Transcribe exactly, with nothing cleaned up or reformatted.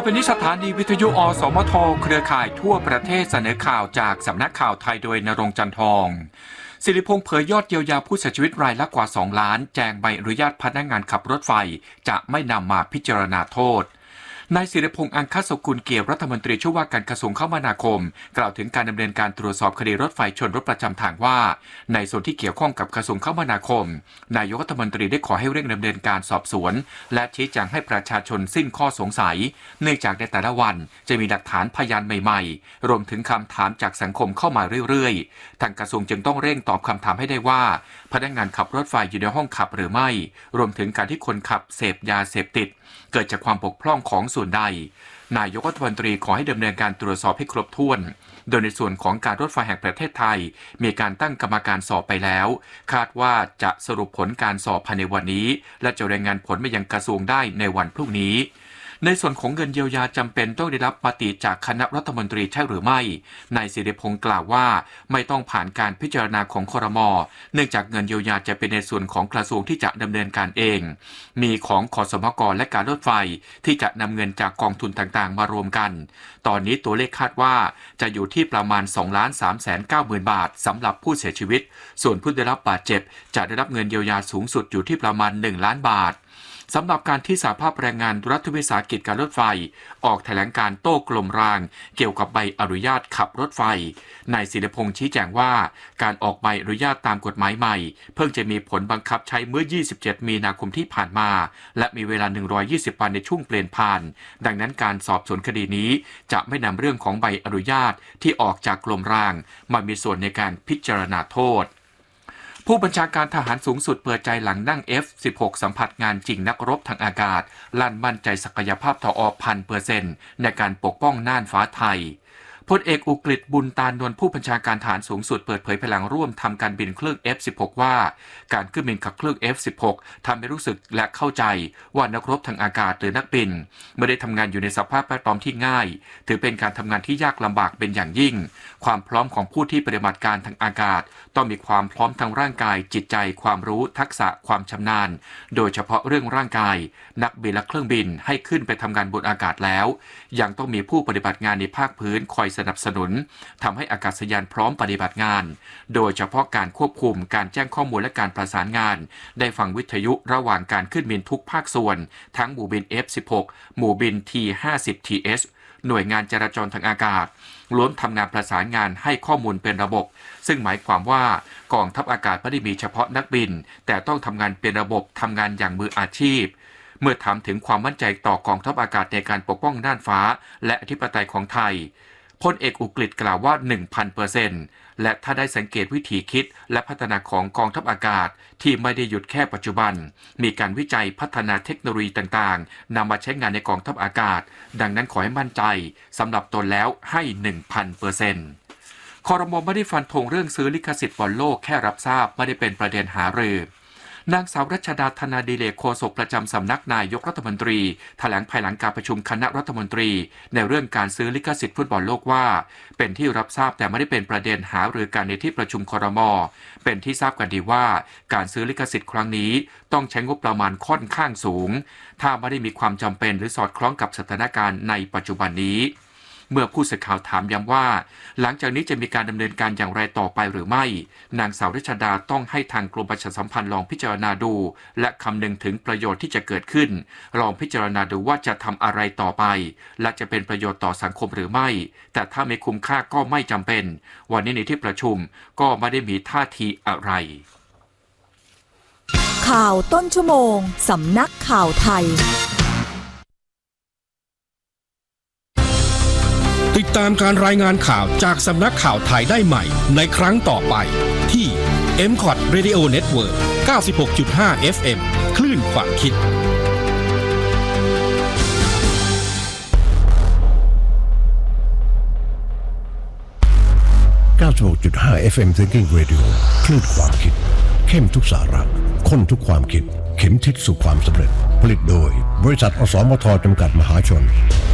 ไปนี้สถานีวิทยุอสมทเครือข่ายทั่วประเทศเสนอข่าวจากสำนักข่าวไทยโดยณรงค์จันทองศิริพงษ์เผยยอดเยียวยาผู้เสียชีวิตรายละกว่าสองล้านแจงใบอนุญาตพนักงานขับรถไฟจะไม่นำมาพิจารณาโทษนายศิริพงษ์อังคสกุลเกียรติรัฐมนตรีช่วยว่าการกระทรวงคมนาคมกล่าวถึงการดำเนินการตรวจสอบคดีรถไฟชนรถประจำทางว่าในส่วนที่เกี่ยวข้องกับกระทรวงคมนาคมนายกรัฐมนตรีได้ขอให้เร่งดำเนินการสอบสวนและชี้แจงให้ประชาชนสิ้นข้อสงสัยเนื่องจากในแต่ละวันจะมีหลักฐานพยานใหม่ๆรวมถึงคำถามจากสังคมเข้ามาเรื่อยๆทางกระทรวงจึงต้องเร่งตอบคำถามให้ได้ว่าพนักงานขับรถไฟอยู่ในห้องขับหรือไม่รวมถึงการที่คนขับเสพยาเสพติดเกิดจากความบกพร่องของส่วนใดนายกรัฐมนตรีขอให้ดำเนินการตรวจสอบให้ครบถ้วนโดยในส่วนของการรถไฟแห่งประเทศไทยมีการตั้งกรรมการสอบไปแล้วคาดว่าจะสรุปผลการสอบภายในวันนี้และจะรายงานผลมายังกระทรวงได้ในวันพรุ่งนี้ในส่วนของเงินเยียวยาจำเป็นต้องได้รับมติจากคณะรัฐมนตรีใช่หรือไม่นายศิริพงษ์กล่าวว่าไม่ต้องผ่านการพิจารณาของครม.เนื่องจากเงินเยียวยาจะเป็นในส่วนของกระทรวงที่จะดำเนินการเองมีของขสมก.และการรถไฟที่จะนำเงินจากกองทุนต่างๆมารวมกันตอนนี้ตัวเลขคาดว่าจะอยู่ที่ประมาณ สองล้านสามแสนเก้าหมื่น บาทสำหรับผู้เสียชีวิตส่วนผู้ได้รับบาดเจ็บจะได้รับเงินเยียวยาสูงสุดอยู่ที่ประมาณหนึ่งล้านบาทสำหรับการที่สหภาพแรงงานรัฐวิสาหกิจการรถไฟออกแถลงการโต้กลมรางเกี่ยวกับใบอนุญาตขับรถไฟนายศิริพงษ์ชี้แจงว่าการออกใบอนุญาตตามกฎหมายใหม่เพิ่งจะมีผลบังคับใช้เมื่อยี่สิบเจ็ดมีนาคมที่ผ่านมาและมีเวลาหนึ่งร้อยยี่สิบวันในช่วงเปลี่ยนผ่านดังนั้นการสอบสวนคดีนี้จะไม่นำเรื่องของใบอนุญาตที่ออกจากกลมรางมามีส่วนในการพิจารณาโทษผู้บัญชาการทหารสูงสุดเปิดใจหลังนั่ง เอฟ สิบหก สัมผัสงานจริงนักรบทางอากาศลั่นมั่นใจศักยภาพทอ พันเปอร์เซ็นต์ ในการปกป้องน่านฟ้าไทยพลเอกอุกฤษบุญตานนท์ผู้บัญชาการทหารสูงสุดเปิดเผยพลังร่วมทำการบินเครื่อง เอฟ สิบหก ว่าการขึ้นบินกับเครื่อง เอฟ สิบหก ทำให้รู้สึกและเข้าใจว่านักรบทางอากาศหรือนักบินไม่ได้ทำงานอยู่ในสภาพแวดล้อมที่ง่ายถือเป็นการทำงานที่ยากลำบากเป็นอย่างยิ่งความพร้อมของผู้ที่ปฏิบัติการทางอากาศต้องมีความพร้อมทางร่างกายจิตใจความรู้ทักษะความชำนาญโดยเฉพาะเรื่องร่างกายนักบินและเครื่องบินให้ขึ้นไปทำงานบนอากาศแล้วยังต้องมีผู้ปฏิบัติงานในภาคพื้นคอยสนับสนุนทำให้อากาศยานพร้อมปฏิบัติงานโดยเฉพาะการควบคุมการแจ้งข้อมูลและการประสานงานได้ฟังวิทยุระหว่างการขึ้นบินทุกภาคส่วนทั้งหมู่บิน เอฟ สิบหก หมู่บิน ที ห้าสิบ ที เอส หน่วยงานจราจรทางอากาศล้วนทำงานประสานงานให้ข้อมูลเป็นระบบซึ่งหมายความว่ากองทัพอากาศไม่ได้มีเฉพาะนักบินแต่ต้องทำงานเป็นระบบทำงานอย่างมืออาชีพเมื่อถามถึงความมั่นใจต่อกองทัพอากาศในการปกป้องน่านฟ้าและอธิปไตยของไทยพลเอกอุกฤษกล่าวว่า หนึ่งพันเปอร์เซ็นต์ และถ้าได้สังเกตวิธีคิดและพัฒนาของกองทัพอากาศที่ไม่ได้หยุดแค่ปัจจุบันมีการวิจัยพัฒนาเทคโนโลยีต่างๆนำมาใช้งานในกองทัพอากาศดังนั้นขอให้มั่นใจสำหรับตนแล้วให้ หนึ่งพันเปอร์เซ็นต์ ครม.ไม่ได้ฟันธงเรื่องซื้อลิขสิทธิ์บอลโลกแค่รับทราบไม่ได้เป็นประเด็นหารือนางสาวรัชดาธนาดิเลกโฆษกประจำสำนักนายกรัฐมนตรีแถลงภายหลังการประชุมคณะรัฐมนตรีในเรื่องการซื้อลิขสิทธิ์ฟุตบอลโลกว่าเป็นที่รับทราบแต่ไม่ได้เป็นประเด็นหารือกันในที่ประชุมครม.เป็นที่ทราบกันดีว่าการซื้อลิขสิทธิ์ครั้งนี้ต้องใช้งบประมาณค่อนข้างสูงถ้าไม่ได้มีความจำเป็นหรือสอดคล้องกับสถานการณ์ในปัจจุบันนี้เมื่อผู้สื่อข่าวถามย้ำว่าหลังจากนี้จะมีการดำเนินการอย่างไรต่อไปหรือไม่นางสาวรัชดาต้องให้ทางกรมประชาสัมพันธ์ลองพิจารณาดูและคำนึงถึงประโยชน์ที่จะเกิดขึ้นลองพิจารณาดูว่าจะทำอะไรต่อไปและจะเป็นประโยชน์ต่อสังคมหรือไม่แต่ถ้าไม่คุ้มค่าก็ไม่จำเป็นวันนี้ในที่ประชุมก็ไม่ได้มีท่าทีอะไรข่าวต้นชั่วโมงสำนักข่าวไทยติดตามการรายงานข่าวจากสำนักข่าวไทยได้ใหม่ในครั้งต่อไปที่ เอ็ม คอท Radio Network เก้าสิบหกจุดห้า เอฟ เอ็ม คลื่นความคิดเก้าสิบหกจุดห้า เอฟ เอ็ม Thinking Radio คลื่นความคิดเข้มทุกสาระข้นทุกความคิดเข็มทิศสู่ความสำเร็จผลิตโดยบริษัทอสมทจำกัดมหาชน